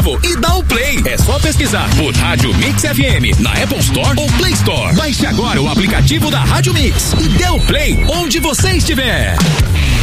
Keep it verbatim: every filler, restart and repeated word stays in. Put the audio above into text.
E dá o play. É só pesquisar por Rádio Mix F M na Apple Store ou Play Store. Baixe agora o aplicativo da Rádio Mix e dê o play onde você estiver.